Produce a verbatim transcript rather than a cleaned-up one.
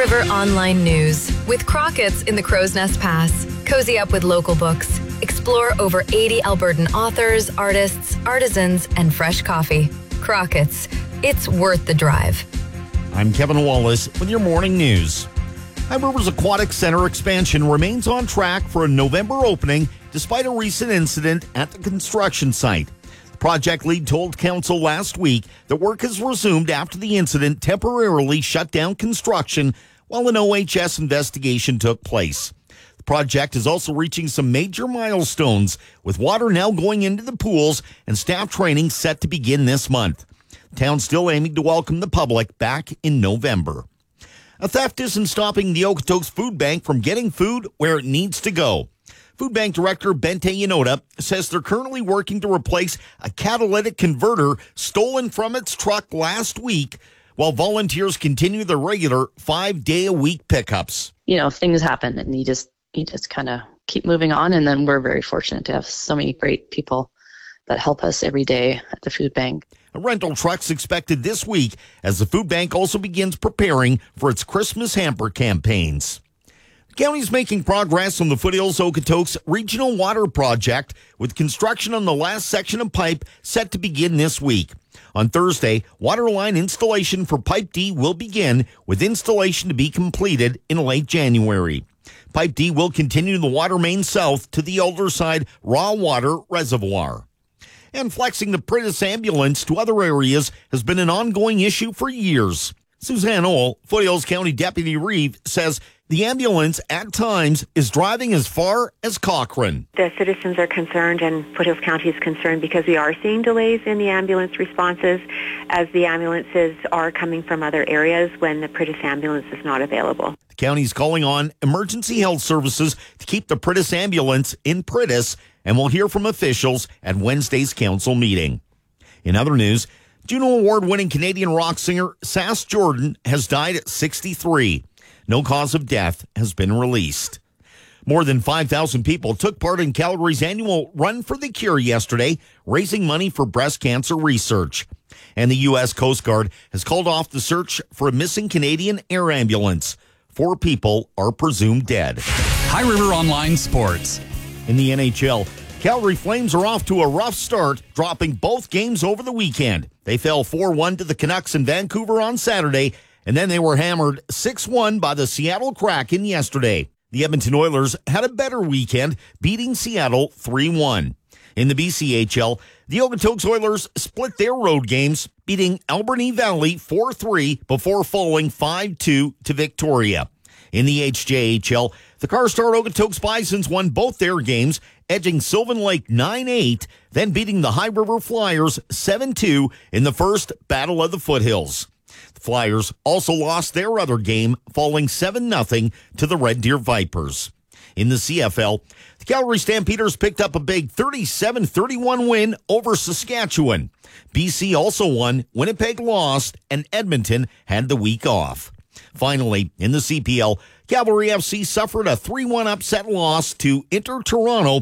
River Online News. With Crockett's in the Crow's Nest Pass, cozy up with local books. Explore over eighty Albertan authors, artists, artisans, and fresh coffee. Crockett's. It's worth the drive. I'm Kevin Wallace with your morning news. High Rivers Aquatic Center expansion remains on track for a November opening despite a recent incident at the construction site. The project lead told council last week that work has resumed after the incident temporarily shut down construction while an O H S investigation took place. The project is also reaching some major milestones, with water now going into the pools and staff training set to begin this month. The town still aiming to welcome the public back in November. A theft isn't stopping the Okotoks Food Bank from getting food where it needs to go. Food Bank Director Bente Yanoda says they're currently working to replace a catalytic converter stolen from its truck last week, while volunteers continue their regular five-day-a-week pickups. You know, things happen, and you just you just kind of keep moving on, and then we're very fortunate to have so many great people that help us every day at the food bank. A rental truck's expected this week as the food bank also begins preparing for its Christmas hamper campaigns. The county's making progress on the Foothills Okotoks Regional Water Project, with construction on the last section of pipe set to begin this week. On Thursday, water line installation for Pipe D will begin, with installation to be completed in late January. Pipe D will continue the water main south to the Alderside Raw Water Reservoir. And flexing the Pritis ambulance to other areas has been an ongoing issue for years. Suzanne Ohl, Foothills County Deputy Reeve, says the ambulance at times is driving as far as Cochrane. The citizens are concerned, and Foothills County is concerned, because we are seeing delays in the ambulance responses as the ambulances are coming from other areas when the Pritis ambulance is not available. The county's calling on emergency health services to keep the Pritis ambulance in Pritis, and we'll hear from officials at Wednesday's council meeting. In other news, Juno Award-winning Canadian rock singer Sass Jordan has died at sixty-three. No cause of death has been released. More than five thousand people took part in Calgary's annual Run for the Cure yesterday, raising money for breast cancer research. And the U S Coast Guard has called off the search for a missing Canadian air ambulance. Four people are presumed dead. High River Online Sports. In the N H L, Calgary Flames are off to a rough start, dropping both games over the weekend. They fell four one to the Canucks in Vancouver on Saturday, and then they were hammered six one by the Seattle Kraken yesterday. The Edmonton Oilers had a better weekend, beating Seattle three one. In the B C H L, the Okotoks Oilers split their road games, beating Alberni Valley four three before falling five two to Victoria. In the H J H L, the Carstar Okotoks Bisons won both their games, edging Sylvan Lake nine eight, then beating the High River Flyers seven two in the first Battle of the Foothills. The Flyers also lost their other game, falling seven nothing to the Red Deer Vipers. In the C F L, the Calgary Stampeders picked up a big thirty-seven thirty-one win over Saskatchewan. B C also won, Winnipeg lost, and Edmonton had the week off. Finally, in the C P L, Cavalry F C suffered a three one upset loss to Inter Toronto